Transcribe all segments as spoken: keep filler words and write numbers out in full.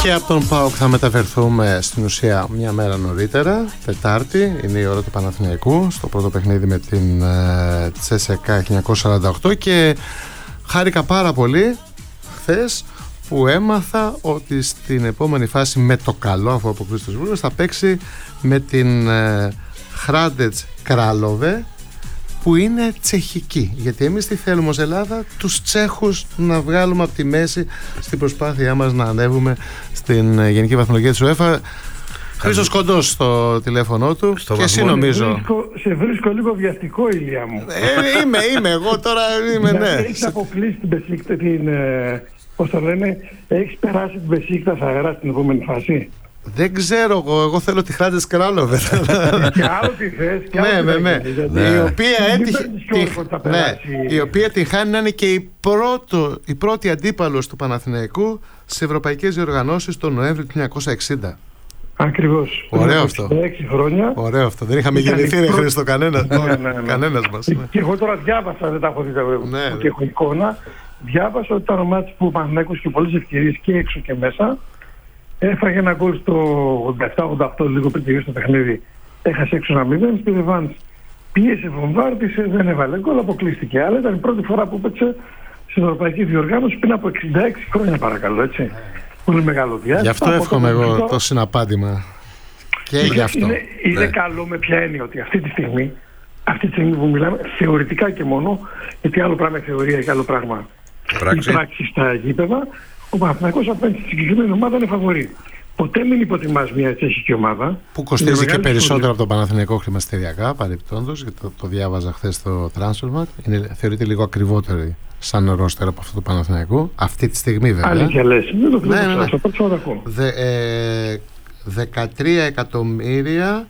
Και από τον ΠΑΟΚ θα μεταφερθούμε στην ουσία μια μέρα νωρίτερα, Τετάρτη, είναι η ώρα του Παναθηναϊκού, στο πρώτο παιχνίδι με την ε, Τσέσσεκα χίλια εννιακόσια σαράντα οκτώ, και χάρηκα πάρα πολύ χθες που έμαθα ότι στην επόμενη φάση, με το καλό, αφού αποκλείσει τους Βούλγαρους, θα παίξει με την ε, Χράντετς Κράλοβε, που είναι τσεχική. Γιατί εμείς τι θέλουμε ως Ελλάδα? Τους Τσέχους να βγάλουμε από τη μέση στην προσπάθειά μας να ανέβουμε στην γενική βαθμολογία της UEFA. Χρήστος Κοντός στο τηλέφωνο του. Στο και εσύ νομίζω. Βρίσκω, σε βρίσκω λίγο βιαστικό, Ηλία μου. Ε, είμαι, είμαι. Εγώ τώρα είμαι, ναι. Έχεις αποκλείσει την Μπεσίκτα, την, πώς το λένε, έχεις περάσει την Μπεσίκτα Σαγαρά στην επόμενη φάση? Δεν ξέρω εγώ, εγώ θέλω τη Χράντετς Κράλοβε. Και άλλο τη θες, και άλλο ναι, τη ναι, ναι. ναι. Η οποία έτυχε, τη, ναι, η οποία την χάνει να είναι και η, πρώτο, η πρώτη αντίπαλος του Παναθηναϊκού σε ευρωπαϊκές διοργανώσεις τον Νοέμβριο του χίλια εννιακόσια εξήντα. Ακριβώς. Ωραίο αυτό. έξι χρόνια. Ωραίο αυτό. Δεν είχαμε γεννηθεί, ρε Χρήστο, κανένας, ναι, ναι, ναι. κανένας μας. Ναι. Και εγώ τώρα διάβασα, δεν τα έχω δει, ναι, και έχω εικόνα. Διάβασα ότι ήταν ο μάτς που ο Παναθηναϊκός και πολλές ευκαιρίες και έξω και μέσα. Έφαγε ένα γκολ στο ογδόντα επτά ογδόντα οκτώ, λίγο πριν τελειώσει το παιχνίδι. Έχασε έξω ένα μηδέν. Στη ρεβάνς πίεσε, βομβάρδισε, δεν έβαλε γκολ, αποκλείστηκε. Αλλά ήταν η πρώτη φορά που παίξε στην ευρωπαϊκή διοργάνωση πριν από εξήντα έξι χρόνια, παρακαλώ, έτσι. Πολύ μεγάλο διάστημα. Γι' αυτό εύχομαι εγώ το, το συναπάντημα. Και είναι, γι' αυτό. Είναι, είναι ναι. καλό με ποια έννοια ότι αυτή τη στιγμή, αυτή τη στιγμή που μιλάμε, θεωρητικά και μόνο, γιατί άλλο πράγμα είναι θεωρία και άλλο πράγμα η πράξη στα γήπεδα. Ο Παναθηναϊκός απέναντι στη συγκεκριμένη ομάδα είναι φαβορί. Ποτέ μην υποτιμάς μια τσεχική ομάδα που κοστίζει και περισσότερο από τον Παναθηναϊκό χρηματιστηριακά, παρεπτόντως, γιατί το, το διάβαζα χθες στο Transfermarkt. Είναι, θεωρείται λίγο ακριβότερη σαν ρόστερ από αυτό του Παναθηναϊκού αυτή τη στιγμή, βέβαια. Αλήθεια λες, δεν το ναι, ναι, ναι. Στο πρώτο ακούω. Δε, ε, δεκατρία εκατομμύρια,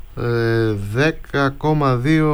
ε, δέκα κόμμα δύο,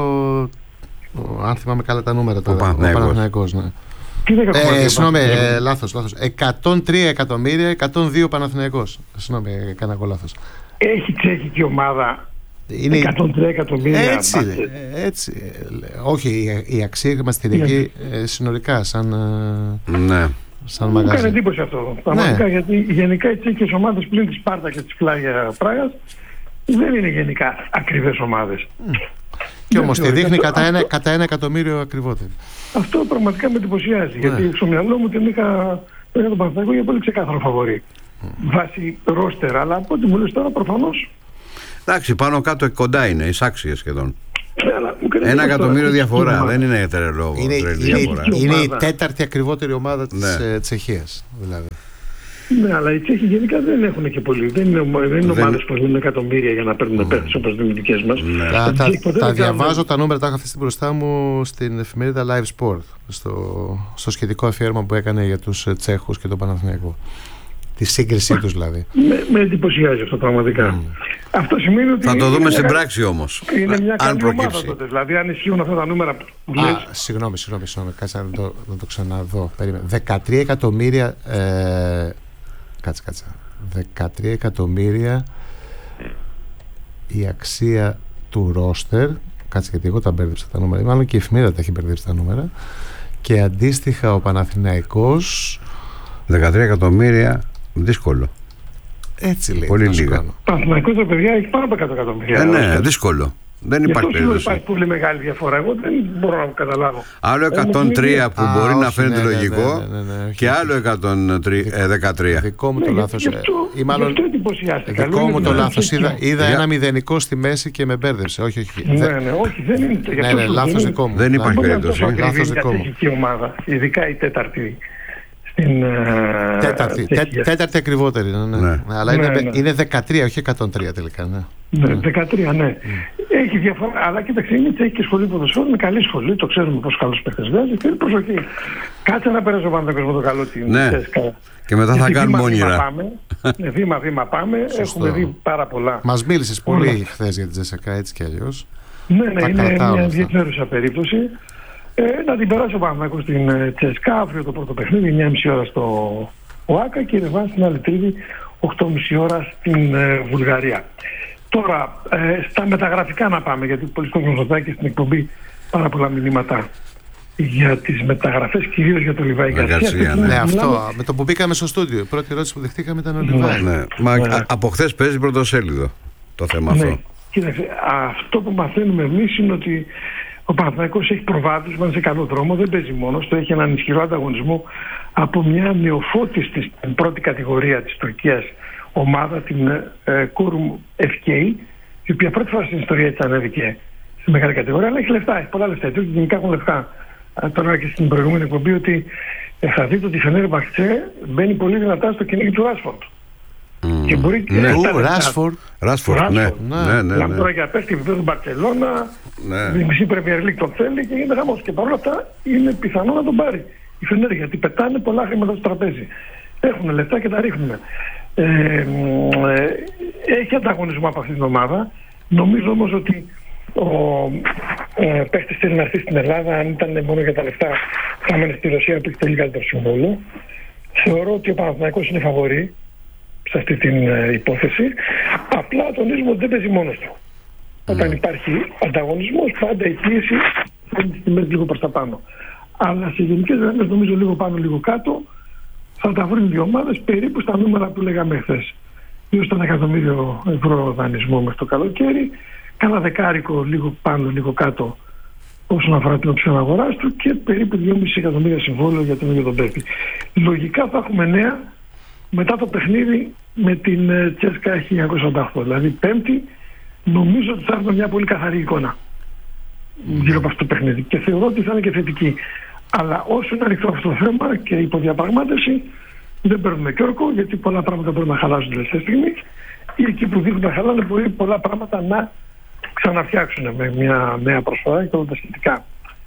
αν θυμάμαι καλά τα νούμερα τώρα, ο Παναθηναϊκός, ναι. Ε, συγγνώμη, ε, λάθος, λάθος. εκατόν τρία εκατομμύρια, εκατόν δύο Παναθηναϊκός. Συγγνώμη, έκανα εγώ λάθος. Έχει τσεχική ομάδα είναι εκατόν τρία εκατομμύρια. Έτσι, έτσι. Όχι, η, η αξία χρηματιστηριακή ε, συνολικά, σαν, ναι. σαν μαγαζί. Μου κάνει εντύπωση αυτό. Πραγματικά, ναι. Γιατί γενικά οι τσεχικές ομάδες πλην της Σπάρτα και της Φλάγια Πράγας δεν είναι γενικά ακριβές ομάδες. Mm. Και όμως τη δείχνει κατά ένα, κατά ένα εκατομμύριο ακριβότερη. Αυτό πραγματικά με εντυπωσιάζει. Ναι. Γιατί στο μυαλό μου την είχα τον Παναθηναϊκό για πολύ ξεκάθαρο φαβορί. Mm. Βάσει ρόστερ, αλλά από ό,τι μου λες τώρα προφανώς. Εντάξει, πάνω κάτω κοντά είναι, εισάξιες σχεδόν. Ναι, ένα εκατομμύριο διαφορά, δεν είναι τρελό. Είναι, είναι, διαφορά. είναι η τέταρτη ακριβότερη ομάδα της ναι. Τσεχίας. Δηλαδή. Ναι, αλλά οι Τσέχοι γενικά δεν έχουν και πολύ. Δεν είναι, δεν είναι ομάδες που δίνουν εκατομμύρια για να παίρνουν mm. παίκτες όπως οι δικές μας. Ναι. Τα, τα, τα διαβάζω τα νούμερα, τα έχω αυτή μπροστά μου στην εφημερίδα Live Sport, στο, στο σχετικό αφιέρωμα που έκανε για τους Τσέχους και τον Παναθηναϊκό. Τη σύγκρισή τους δηλαδή. Με, με εντυπωσιάζει αυτό πραγματικά. Mm. Αυτό σημαίνει ότι. Θα το δούμε στην πράξη όμως. Είναι μια καλή ομάδα τότε. Δηλαδή, αν ισχύουν αυτά τα νούμερα που λες. Α, συγγνώμη, συγγνώμη, συγγνώμη. Κάτσε να το, να το ξαναδώ. Περίμενε. δεκατρία εκατομμύρια. Ε, κάτσε, κάτσε. δεκατρία εκατομμύρια η αξία του ρόστερ. Κάτσε, γιατί εγώ τα μπέρδεψα τα νούμερα. Μάλλον και η εφημερίδα τα έχει μπερδέψει τα νούμερα. Και αντίστοιχα ο Παναθηναϊκός. δεκατρία εκατομμύρια. Δύσκολο. Έτσι λέει. Πολύ λίγα. Παναθηναϊκός, τα παιδιά, έχει πάνω από εκατό εκατομμύρια. Ε, ναι, δύσκολο. Δεν υπάρχει περίπτωση. Υπάρχει πολύ μεγάλη διαφορά. Εγώ δεν μπορώ να καταλάβω. Άλλο εκατόν τρία που Α, μπορεί όχι, να φαίνεται ναι, ναι, λογικό ναι, ναι, ναι, ναι, και άλλο εκατόν δεκατρία. Δικό μου το ναι, λάθος. Αυτό, ή μάλλον, δικό μου το λάθος. Είδα, είδα ένα μηδενικό στη μέση και με μπέρδεψε. Όχι, όχι. Ναι, ναι, όχι, δεν είναι. Ναι, ναι, λάθος δικό μου. Δεν υπάρχει περίπτωση. Λάθος δικό μου. Ειδικά η τέταρτη. Στην, τέταρτη, τέ, τέταρτη ακριβότερη, ναι, ναι. Ναι. Αλλά ναι, είναι, ναι. είναι δεκατρία, όχι εκατόν τρία τελικά. Ναι. Ναι, δεκατρία, ναι. Mm. Έχει διαφορά, αλλά κοίταξε, είναι και σχολή ποδοσφαίρου, είναι καλή σχολή, το ξέρουμε πόσο καλούς παίκτες βγάζει. Θέλει προσοχή. Κάτσε να περάσει ο Παναθηναϊκός με το καλό team. Ναι. Και μετά θα κάνουμε όνειρα. Ναι, βήμα-βήμα πάμε. Έχουμε δει πάρα πολλά. Μας μίλησες πολύ χθες για την Τσέσσεκα, έτσι κι αλλιώς. Ναι, ναι, είναι μια ενδιαφέρουσα περίπτωση. Ε, να την περάσει ο Παναθηναϊκός στην Τσέσσεκα, αύριο το πρώτο παιχνίδι, εννιά και μισή ώρα στο ΟΑΚΑ και η ρεβάνς την άλλη Τρίτη, οκτώ και μισή ώρα στην ε, Βουλγαρία. Τώρα, ε, στα μεταγραφικά να πάμε, γιατί πολλοί κόσμοι ρωτάει και στην εκπομπή πάρα πολλά μηνύματα για τις μεταγραφές, κυρίως για το Λιβάη Γκαρσία. Ναι, αυτό. Με το που μπήκαμε στο στούντιο, η πρώτη ερώτηση που δεχτήκαμε ήταν ο Λιβάη. Ναι, ναι. Μα ναι. από χθες παίζει πρωτοσέλιδο το θέμα ναι. αυτό. Κοίταξε, αυτό που μαθαίνουμε εμείς είναι ότι ο Παναθηναϊκός έχει προβάδισμα σε καλό δρόμο, δεν παίζει μόνος του, έχει έναν ισχυρό ανταγωνισμό από μια νεοφώτιστη στην πρώτη κατηγορία της Τουρκίας ομάδα, την ε, Kurum εφ κέι, η οποία πρώτη φορά στην ιστορία της ανέβηκε στη μεγάλη κατηγορία, αλλά έχει λεφτά, έχει πολλά λεφτά. Οι Τούρκοι γενικά έχουν λεφτά. Τώρα και στην προηγούμενη εκπομπή ότι θα δείτε ότι η Φενέρμπαχτσε μπαίνει πολύ δυνατά στο κυνήγι του Ράσφορντ. Mm. Και μπορεί ναι. Του Ράσφορντ. Ράσφορντ, ναι. ναι, ναι, ναι. Τώρα για πέφτει επίπεδο του Μπαρσελόνα, ναι. η μισή Premier League τον θέλει και γίνεται χαμός. Και παρόλα αυτά είναι πιθανό να τον πάρει η Φενέρ, γιατί πετάνε πολλά χρήματα στο τραπέζι. Έχουν λεφτά και τα ρίχνουν. Ε, ε, έχει ανταγωνισμό από αυτή την ομάδα. Νομίζω όμως ότι ο ε, παίχτης θέλει να έρθει στην Ελλάδα. Αν ήταν μόνο για τα λεφτά, θα έμενε στη Ρωσία που έχει πολύ καλύτερο συμβόλαιο. Θεωρώ ότι ο Παναθηναϊκός είναι φαβορί σε αυτή την ε, υπόθεση. Απλά τονίζουμε ότι δεν παίζει μόνος του. Mm. Όταν υπάρχει ανταγωνισμός, πάντα η πίεση είναι τις τιμές λίγο προς τα πάνω. Αλλά σε γενικές γραμμές, νομίζω λίγο πάνω λίγο κάτω, θα τα βρουν δύο ομάδες περίπου στα νούμερα που λέγαμε χθες. Γύρω στον εκατομμύριο ευρώ δανεισμό μέχρι το καλοκαίρι, κάνα δεκάρικο λίγο πάνω λίγο κάτω όσον αφορά την οψιόν αγοράς του και περίπου δυόμισι εκατομμύρια συμβόλαιο για τον ίδιο τον παίκτη. Λογικά θα έχουμε νέα μετά το παιχνίδι με την Τσέσκα χίλια εννιακόσια ογδόντα οκτώ. Δηλαδή Πέμπτη νομίζω ότι θα έχουμε μια πολύ καθαρή εικόνα γύρω από αυτό το παιχνίδι και θεωρώ ότι θα είναι και θετική. Αλλά όσο είναι ανοιχτό αυτό το θέμα και η υποδιαπραγμάτευση, δεν παίρνουμε και όρκο, γιατί πολλά πράγματα μπορούν να χαλάσουν τελευταία στιγμή ή εκεί που δείχνουν να χαλάνε μπορεί πολλά πράγματα να ξαναφτιάξουν με μια νέα προσφορά και όλα τα σχετικά.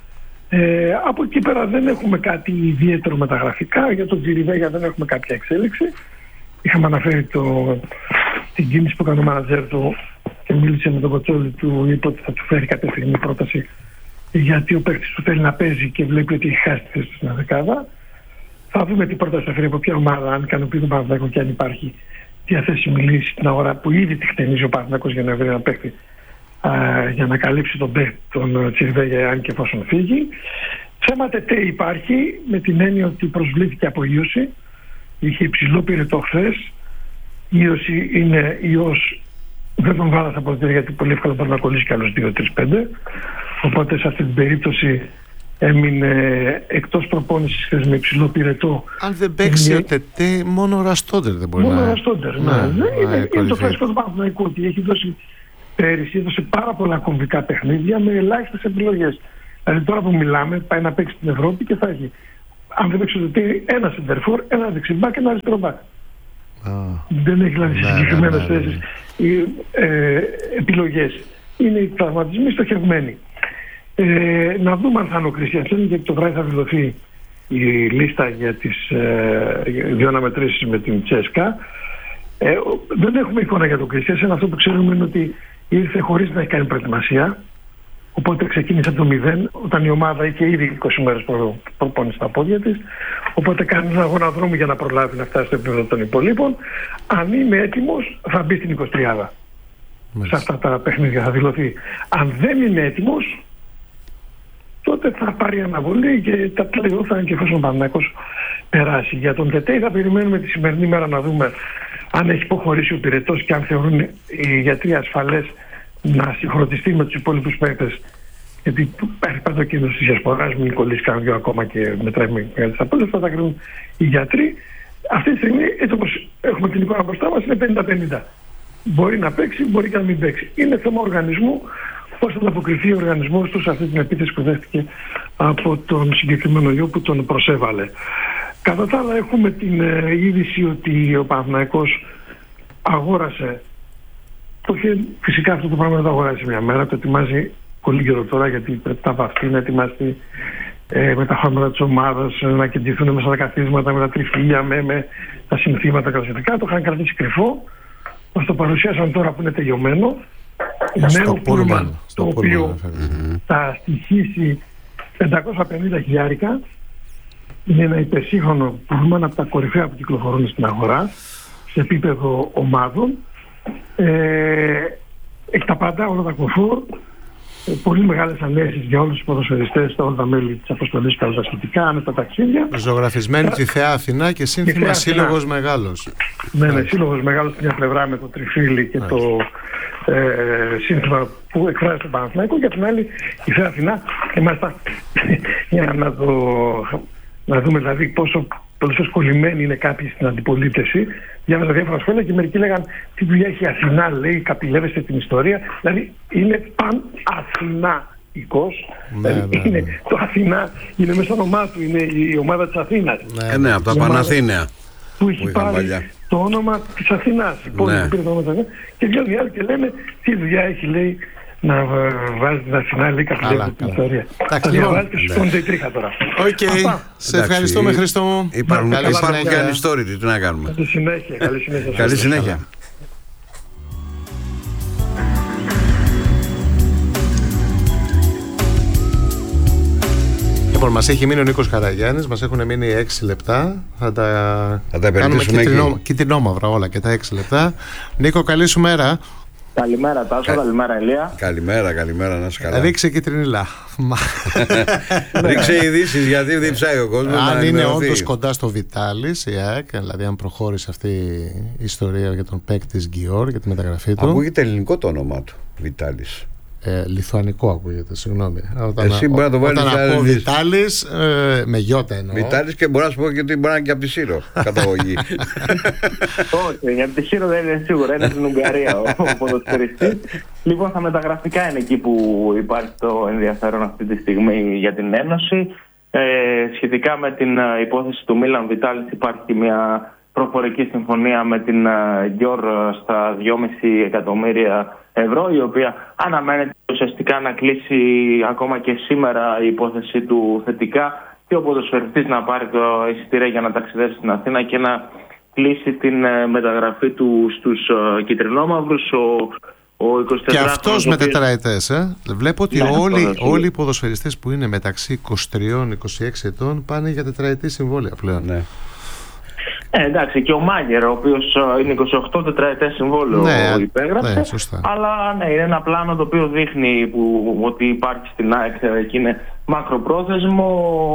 Ε, από εκεί πέρα δεν έχουμε κάτι ιδιαίτερο μεταγραφικά. Για τον Τζιριβέγια δεν έχουμε κάποια εξέλιξη. Είχαμε αναφέρει το, την κίνηση που έκανε ο μάνατζερ του και μίλησε με τον Κοτσόλη του, είπε ότι θα του φέρει κάποια στιγμή πρόταση, γιατί ο παίκτης του θέλει να παίζει και βλέπει ότι έχει χάσει τη θέση του στην δεκάδα. Θα δούμε τι πρόταση θα φέρει από ποια ομάδα, αν ικανοποιεί τον Παναθηναϊκό και αν υπάρχει διαθέσιμη λύση στην αγορά που ήδη τη χτενίζει ο Παναθηναϊκός για να βρει ένα παίκτη α, για να καλύψει τον παίκτη τον Τσιριβέγια, αν και εφόσον φύγει. Θέμα ΤΕΤΕ υπάρχει με την έννοια ότι προσβλήθηκε από ίωση. Είχε υψηλό πυρετό χθες. Η ίωση είναι ιός, δεν τον βάλα στα ποτέ γιατί πολύ εύκολα μπορεί να κολλήσει κι άλλους δύο τρία πέντε. Οπότε σε αυτή την περίπτωση έμεινε εκτός προπόνησης χθες με υψηλό πυρετό. Αν δεν παίξει ο ΤΕΤΕ, μόνο ο Ραστόντερ δεν μπορεί μόνο να... Μόνο ο Ραστόντερ, ναι. ναι. ναι. Είναι, είναι το φρέσκο του Παναθηναϊκού ότι έχει δώσει πέρυσι, έδωσε πάρα πολλά κομβικά παιχνίδια με ελάχιστες επιλογές. Δηλαδή τώρα που μιλάμε πάει να παίξει στην Ευρώπη και θα έχει, αν δεν παίξει ο ΤΕΤΕ, ένα σεντερφόρ, ένα δεξιμπάκ και ένα αριστερομπάκ. Oh. Δεν έχει δηλαδή σε συγκεκριμένες θέσεις ε, επιλογές. Είναι οι τραυματισμοί στοχευμένοι. Ε, να δούμε αν θα είναι ο Κριστιανσέν, γιατί το βράδυ θα δηλωθεί η λίστα για τις ε, δύο αναμετρήσεις με την Τσέσκα. Ε, δεν έχουμε εικόνα για τον Κριστιανσέν. Αυτό που ξέρουμε είναι ότι ήρθε χωρίς να έχει κάνει προετοιμασία. Οπότε ξεκίνησε από το μηδέν, όταν η ομάδα είχε ήδη είκοσι μέρες προ, προπόνηση στα πόδια της. Οπότε κάνει ένα αγώνα δρόμου για να προλάβει να φτάσει στο επίπεδο των υπολείπων. Αν είναι έτοιμος, θα μπει στην εικοσιτριάδα. Σε αυτά τα παιχνίδια θα δηλωθεί. Αν δεν είναι έτοιμος, τότε θα πάρει αναβολή και τα πλέον θα είναι και εφόσον ο Παναθηναϊκός περάσει. Για τον ΤΕΤΕ θα περιμένουμε τη σημερινή μέρα να δούμε αν έχει υποχωρήσει ο πυρετός και αν θεωρούν οι γιατροί ασφαλές να συγχρονιστεί με τους υπόλοιπους παίκτες. Γιατί υπάρχει πάντα ο κίνδυνος της διασποράς, μην κολλήσει κανένα δυο ακόμα και μετράει με μεγάλες απώλειες. Θα τα κρίνουν οι γιατροί. Αυτή τη στιγμή, έτσι όπως έχουμε την εικόνα μπροστά μας, είναι πενήντα πενήντα. Μπορεί να παίξει, μπορεί και να μην παίξει. Είναι θέμα οργανισμού. Πώς θα αποκριθεί ο οργανισμός του σε αυτή την επίθεση που δέχτηκε από τον συγκεκριμένο ιό που τον προσέβαλε. Κατά τα άλλα έχουμε την ε, είδηση ότι ο Παναθηναϊκός αγόρασε, το είχε, φυσικά αυτό το πράγμα δεν το αγοράζει μια μέρα, το ετοιμάζει πολύ καιρό τώρα γιατί πρέπει να βαφτεί, να ετοιμάσει ε, με τα χρώματα της ομάδας, να κεντηθούν μέσα στα καθίσματα, με τα τριφύλια, με, με τα συνθήματα και τα σχετικά. Το είχαν κρατήσει κρυφό, μας το παρουσιάσαν τώρα που είναι τελειωμένο. Νέο πούλμαν, το οποίο mm-hmm. θα στοιχήσει πεντακόσια πενήντα χιλιάρικα. Είναι ένα υπερσύγχρονο πούλμαν από τα κορυφαία που κυκλοφορούν στην αγορά σε επίπεδο ομάδων. Ε, έχει τα πάντα, όλα τα κομφόρ. πολύ μεγάλες ανέσεις για όλους τους ποδοσφαιριστές, τα όλα τα μέλη της αποστολής, τα σχετικά, με τα ταξίδια. Ζωγραφισμένη τη Θεά Αθηνά και σύνθημα Σύλλογος Μεγάλος. Ναι, ναι, Σύλλογος Μεγάλος στην μια πλευρά με το τριφύλι και το ε, σύνθημα που εκφράζει το Παναθηναϊκό, και την άλλη η Θεά Αθηνά. Και μάλιστα για να, το, να δούμε δηλαδή πόσο πόσο κολλημένοι είναι κάποιοι στην αντιπολίτευση. Διάβαζα διάφορα σχόλια και μερικοί λέγαν τι δουλειά έχει η Αθηνά, λέει, καπηλεύεστε την ιστορία. Δηλαδή είναι παν-Αθηναϊκός. Ναι, δηλαδή, ναι, είναι, ναι. το Αθηνά είναι μέσα στο όνομά του, είναι η ομάδα της Αθήνας. Ναι, ναι, από τα Παναθήναια. Που έχει πάρει παλιά. το όνομα της Αθηνάς. Η πόλη που πήρε το όνομα της Αθηνάς. Και βγαίνουν οι άλλοι και λένε τι δουλειά έχει, λέει, να βάζει την Αθηνά, λέει, καπηλεύετε την ιστορία. Θα διαβάζει και σου πόντε η τρίχα τώρα. Οκ, σε ευχαριστούμε, Χρήστο μου. Υπάρχουν και ανιστόρητοι, τι να κάνουμε. Καλή συνέχεια. Καλή συνέχεια. Καλή συνέχεια. Λοιπόν, μας έχει μείνει ο Νίκος Καραγιάννης, μας έχουν μείνει έξι λεπτά. Θα τα, θα τα κάνουμε κυτρινό, κυτρινόμαυρα όλα και τα έξι λεπτά. Νίκο, καλή σου μέρα. Καλημέρα Τάσο, Κα... καλημέρα Ηλία. Καλημέρα, καλημέρα, να είσαι καλά. Ρίξε κυτρινίλα. Ρίξε ειδήσεις, γιατί διψάει ο κόσμος. Αν είναι όντως κοντά στο Βιτάλης, η ΑΕΚ, δηλαδή αν προχώρησε αυτή η ιστορία για τον παίκτη της Γκιόρ, για τη μεταγραφή του. Ακούγεται ελληνικό το όνομά του, Βιτάλης. Ε, λιθουανικό ακούγεται, συγγνώμη. Όταν, Εσύ μπορεί να το βάλεις. Όταν ακούω Βιτάλης, ε, με γιώτα εννοώ. Βιτάλης, και μπορώ να σου πω και ότι μπορεί να είναι και από τη Σύρο καταγωγή. Όχι, από τη Σύρο δεν είναι σίγουρα, είναι στην Ουγγαρία ο ποδοσφαιριστής. Λοιπόν, στα μεταγραφικά είναι εκεί που υπάρχει το ενδιαφέρον αυτή τη στιγμή για την Ένωση. Ε, σχετικά με την υπόθεση του Μίλαν Βιτάλης, υπάρχει μια προφορική συμφωνία με την Γκιόρ στα δυόμισι εκατομμύρια ευρώ, η οποία αναμένεται ουσιαστικά να κλείσει ακόμα και σήμερα η υπόθεση του θετικά και ο ποδοσφαιριστής να πάρει το εισιτήριο για να ταξιδέψει στην Αθήνα και να κλείσει την μεταγραφή του στους κυτρινόμαυρους. Ο, ο και αυτός με τετραετές, ε. Βλέπω ότι ναι, όλοι, όλοι οι ποδοσφαιριστές που είναι μεταξύ είκοσι τρία είκοσι έξι ετών πάνε για τετραετή συμβόλαια πλέον. Ναι. Ε, εντάξει, και ο Μάγερ, ο οποίος είναι είκοσι οκτώ τετραετές συμβόλαιο, ναι, υπέγραψε. Ναι, σωστά. Αλλά ναι, είναι ένα πλάνο το οποίο δείχνει που, ότι υπάρχει στην ΑΕΚ και είναι μακροπρόθεσμο.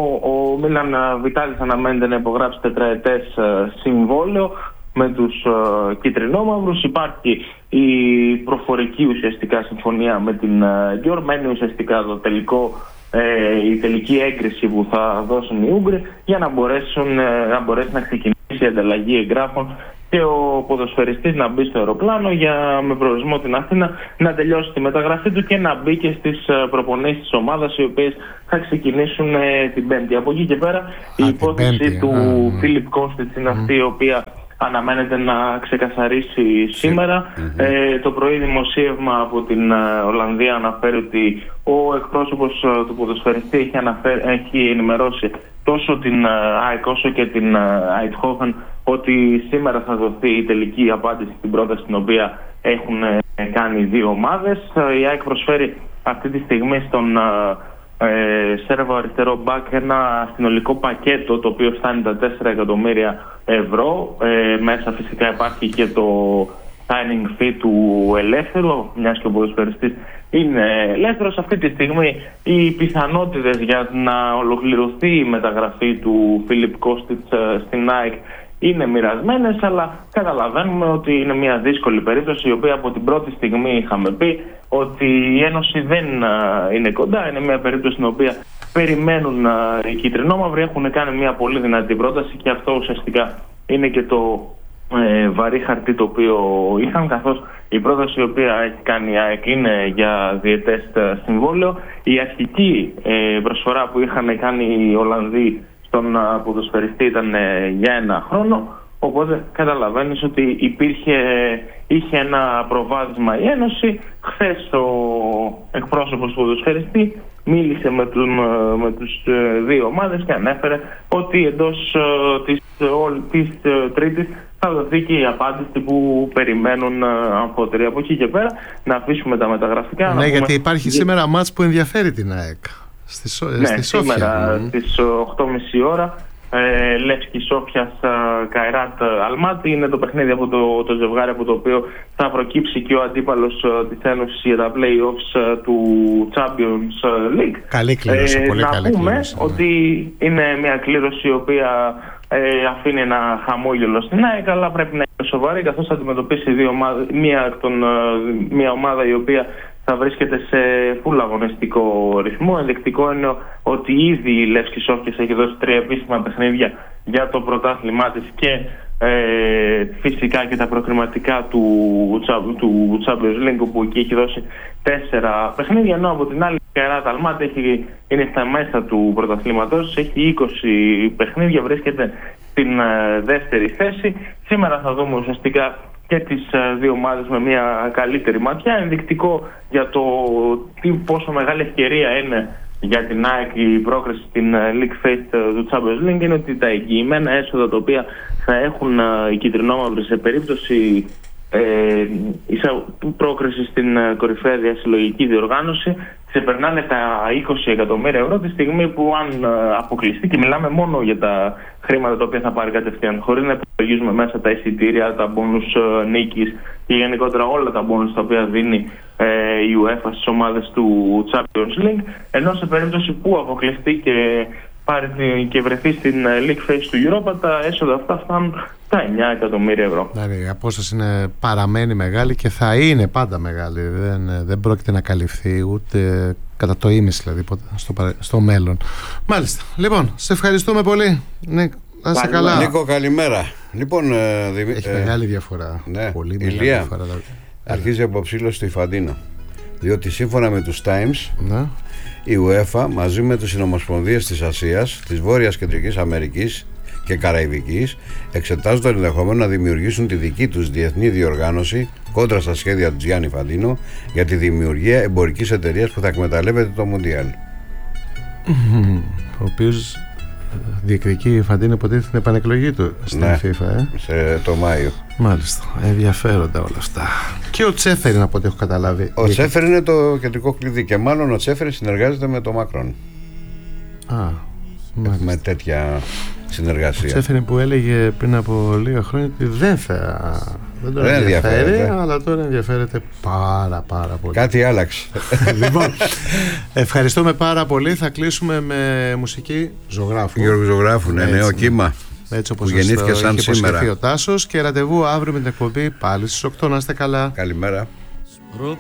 Ο Μίλαν Βιτάλης αναμένεται να υπογράψει τετραετές συμβόλαιο με τους uh, κυτρινόμαυρους. Υπάρχει η προφορική ουσιαστικά συμφωνία με την Γκιόρ. Uh, μένει ουσιαστικά το τελικό, ε, η τελική έγκριση που θα δώσουν οι Ούγγροι για να, μπορέσουν, ε, να μπορέσει να ξεκινήσει η ανταλλαγή εγγράφων και ο ποδοσφαιριστής να μπει στο αεροπλάνο για, με προορισμό την Αθήνα, να τελειώσει τη μεταγραφή του και να μπει και στις προπονήσεις της ομάδας, οι οποίες θα ξεκινήσουν ε, την Πέμπτη. Από εκεί και πέρα Α, η υπόθεση πέμπτη, του α, Φίλιπ Κόστιτς είναι αυτή, η οποία αναμένεται να ξεκαθαρίσει σήμερα. Mm-hmm. Ε, το πρωί δημοσίευμα από την uh, Ολλανδία αναφέρει ότι ο εκπρόσωπος uh, του ποδοσφαιριστή έχει, αναφέρει, έχει ενημερώσει τόσο την uh, ΑΕΚ όσο και την uh, Eindhoven ότι σήμερα θα δοθεί η τελική απάντηση στην πρόταση την οποία έχουν uh, κάνει δύο ομάδες. Uh, η ΑΕΚ προσφέρει αυτή τη στιγμή στον uh, Ε, Σέρβο αριστερό μπακ ένα συνολικό πακέτο το οποίο φτάνει τα τέσσερα εκατομμύρια ευρώ. Ε, μέσα φυσικά υπάρχει και το signing fee του ελεύθερου, μιας και ο ποδοσφαιριστής είναι ελεύθερος. Αυτή τη στιγμή οι πιθανότητες για να ολοκληρωθεί η μεταγραφή του Φίλιπ Κόστιτς στην ΑΕΚ είναι μοιρασμένες, αλλά καταλαβαίνουμε ότι είναι μια δύσκολη περίπτωση, η οποία από την πρώτη στιγμή είχαμε πει ότι η Ένωση δεν είναι κοντά. Είναι μια περίπτωση στην οποία περιμένουν οι κυτρινόμαυροι, έχουν κάνει μια πολύ δυνατή πρόταση και αυτό ουσιαστικά είναι και το ε, βαρύ χαρτί το οποίο είχαν, καθώς η πρόταση η οποία έχει κάνει η ΑΕΚ είναι για διετές συμβόλαιο. Η αρχική ε, προσφορά που είχαν κάνει οι Ολλανδοί στον ποδοσφαιριστή ήταν για ένα χρόνο, οπότε καταλαβαίνεις ότι υπήρχε, είχε ένα προβάδισμα η Ένωση. Χθες ο εκπρόσωπος του ποδοσφαιριστή μίλησε με, τον, με τους δύο ομάδες και ανέφερε ότι εντός της, της Τρίτης θα δοθεί και η απάντηση που περιμένουν αμφότεροι. Από εκεί και πέρα να αφήσουμε τα μεταγραφικά. Ναι, γιατί υπάρχει σήμερα μάτς που ενδιαφέρει την ΑΕΚ. Στη, ναι, στη σήμερα mm. στις οκτώ και μισή ώρα ε, Λεύσκη Σόφιας Καϊράτ Αλμάτι. Είναι το παιχνίδι από το, το ζευγάρι από το οποίο θα προκύψει και ο αντίπαλος της Ένωσης για τα play-offs του Champions League. Καλή κλήρωση, ε, πολύ να καλή πούμε κλήρωση, ναι. ότι είναι μια κλήρωση η οποία ε, αφήνει ένα χαμόγελο στην ΑΕΚ, αλλά πρέπει να είναι σοβαρή, καθώς θα αντιμετωπίσει δύο ομάδες, μια, τον, μια ομάδα η οποία θα βρίσκεται σε φουλ αγωνιστικό ρυθμό. Ενδεικτικό είναι ότι ήδη η Λεύσκη Σόφιας έχει δώσει τρία επίσημα παιχνίδια για το πρωτάθλημά της και ε, φυσικά και τα προκριματικά του, του Champions League, όπου εκεί έχει δώσει τέσσερα παιχνίδια, ενώ από την άλλη η Καϊράτ Αλμάτι έχει, είναι στα μέσα του πρωταθλήματος, έχει είκοσι παιχνίδια, βρίσκεται στην ε, δεύτερη θέση. Σήμερα θα δούμε ουσιαστικά και τις δύο ομάδες με μια καλύτερη ματιά. Ενδεικτικό για το τι, πόσο μεγάλη ευκαιρία είναι για την ΑΕΚ η πρόκριση στην League Phase του Champions League είναι ότι τα εγγυημένα έσοδα τα οποία θα έχουν οι κυτρινόμαυροι σε περίπτωση ε, πρόκριση στην κορυφαία διασυλλογική διοργάνωση ξεπερνάνε τα είκοσι εκατομμύρια ευρώ, τη στιγμή που αν αποκλειστεί, και μιλάμε μόνο για τα χρήματα τα οποία θα πάρει κατευθείαν, χωρίς να υπολογίζουμε μέσα τα εισιτήρια, τα μπόνους νίκης και γενικότερα όλα τα μπόνους τα οποία δίνει ε, η UEFA στις ομάδες του Champions League, ενώ σε περίπτωση που αποκλειστεί και, πάρει, και βρεθεί στην League Phase του Europa, τα έσοδα αυτά φτάνουν τα εννιά εκατομμύρια ευρώ. Δηλαδή, η απόσταση είναι, παραμένει μεγάλη και θα είναι πάντα μεγάλη. Δεν, δεν πρόκειται να καλυφθεί ούτε κατά το ίμιση, δηλαδή, στο, στο μέλλον. Μάλιστα. Λοιπόν, σε ευχαριστούμε πολύ. Ναι, να είσαι καλά. Νίκο, καλημέρα. Λοιπόν, ε, δι... Έχει ε, μεγάλη διαφορά. Ναι. Πολύ μεγάλη Ηλία, διαφορά. αρχίζει αποψήλωση στο Ιφαντίνο. Διότι σύμφωνα με τους Times, ναι, η UEFA μαζί με τις συνομοσπονδίες της Ασίας, της Βόρειας Κεντρικής Αμερικής και Καραϊβικής εξετάζουν το ενδεχόμενο να δημιουργήσουν τη δική τους διεθνή διοργάνωση κόντρα στα σχέδια του Γιάννη Φαντίνο για τη δημιουργία εμπορικής εταιρείας που θα εκμεταλλεύεται το Μουντιάλ. Ο οποίος διεκδικεί η Φαντίνο υποτίθεται την επανεκλογή του στην ναι, FIFA, ε? σε το Μάιο. Μάλιστα, ενδιαφέροντα όλα αυτά. Και ο Τσέφεριν, από ό,τι έχω καταλάβει. Ο Τσέφεριν είναι το κεντρικό κλειδί και μάλλον ο Τσέφεριν συνεργάζεται με τον Μακρόν. Α, με τέτοια συνεργασία. Ο Τσέφεριν που έλεγε πριν από λίγα χρόνια ότι δεν θα δεν τον δεν ενδιαφέρει, ενδιαφέρεται, αλλά τώρα ενδιαφέρεται πάρα πάρα πολύ. Κάτι άλλαξε. Λοιπόν, ευχαριστούμε πάρα πολύ. Θα κλείσουμε με μουσική Ζωγράφου. Γιώργου Ζωγράφου, ναι, νέο κύμα. Έτσι όπως που γεννήθηκε σαν είχε σήμερα. ο Τάσος, και ραντεβού αύριο με την εκπομπή πάλι στις οκτώ. Να είστε καλά. Καλημέρα.